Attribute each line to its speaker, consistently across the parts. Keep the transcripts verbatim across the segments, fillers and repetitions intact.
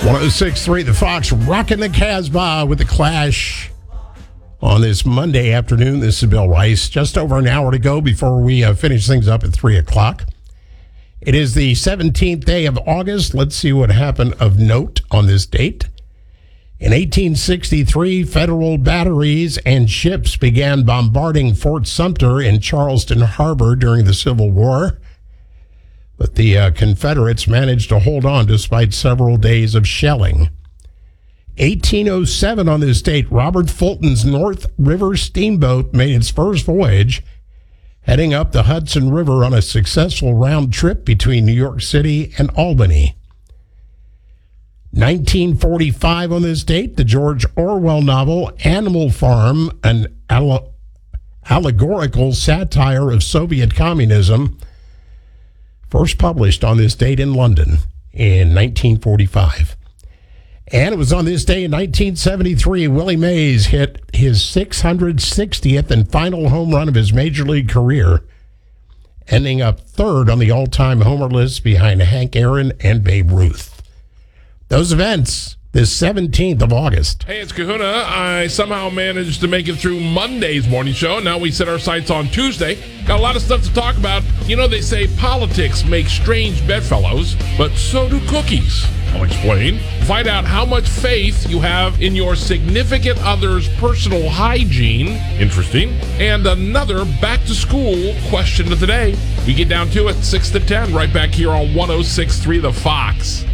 Speaker 1: one oh six point three The Fox, rocking the Casbah with the Clash on this Monday afternoon. This is Bill Rice. Just over an hour to go before we uh, finish things up at three o'clock. It is the seventeenth day of August. Let's see what happened of note on this date. In eighteen sixty-three, Federal batteries and ships began bombarding Fort Sumter in Charleston Harbor during the Civil War. But the uh, Confederates managed to hold on despite several days of shelling. eighteen oh seven on this date, Robert Fulton's North River steamboat made its first voyage, heading up the Hudson River on a successful round trip between New York City and Albany. nineteen forty-five on this date, the George Orwell novel Animal Farm, an alle- allegorical satire of Soviet communism, first published on this date in London in nineteen forty-five. And it was on this day in nineteen seventy-three, Willie Mays hit his six hundred sixtieth and final home run of his major league career, ending up third on the all-time homer list behind Hank Aaron and Babe Ruth. Those events, this seventeenth of August.
Speaker 2: Hey, it's Kahuna. I somehow managed to make it through Monday's morning show. Now we set our sights on Tuesday. Got a lot of stuff to talk about. You know, they say politics make strange bedfellows, but so do cookies. I'll explain. Find out how much faith you have in your significant other's personal hygiene. Interesting. And another back-to-school question of the day. We get down to it, six to ten, right back here on one oh six point three The Fox.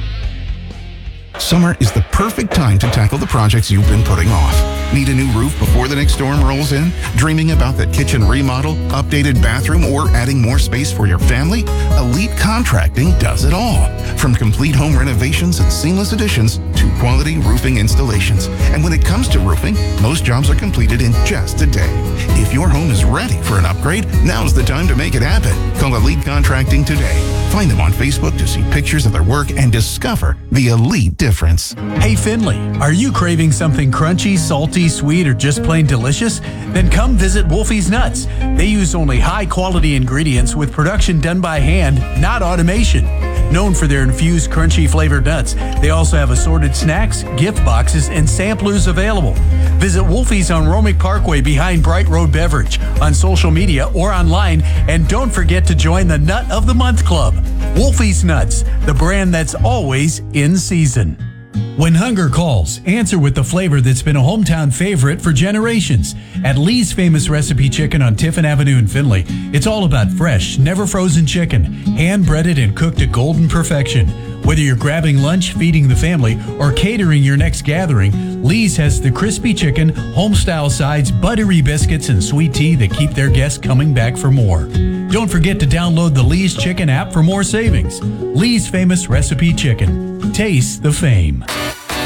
Speaker 3: Summer is the perfect time to tackle the projects you've been putting off. Need a new roof before the next storm rolls in? Dreaming about that kitchen remodel, updated bathroom, or adding more space for your family? Elite Contracting does it all. From complete home renovations and seamless additions to quality roofing installations. And when it comes to roofing, most jobs are completed in just a day. If your home is ready for an upgrade, now's the time to make it happen. Call Elite Contracting today. Find them on Facebook to see pictures of their work and discover the elite difference.
Speaker 4: Hey Finley, are you craving something crunchy, salty, sweet, or just plain delicious? Then come visit Wolfie's Nuts. They use only high-quality ingredients with production done by hand, not automation. Known for their infused, crunchy flavored nuts, they also have assorted snacks, gift boxes, and samplers available. Visit Wolfie's on Romick Parkway behind Bright Road Beverage, on social media or online, and don't forget to join the Nut of the Month Club. Wolfie's Nuts, the brand that's always in season. When hunger calls, answer with the flavor that's been a hometown favorite for generations. At Lee's Famous Recipe Chicken on Tiffin Avenue in Findlay, it's all about fresh, never frozen chicken, hand-breaded and cooked to golden perfection. Whether you're grabbing lunch, feeding the family, or catering your next gathering, Lee's has the crispy chicken, home-style sides, buttery biscuits, and sweet tea that keep their guests coming back for more. Don't forget to download the Lee's Chicken app for more savings. Lee's Famous Recipe Chicken. Taste the fame.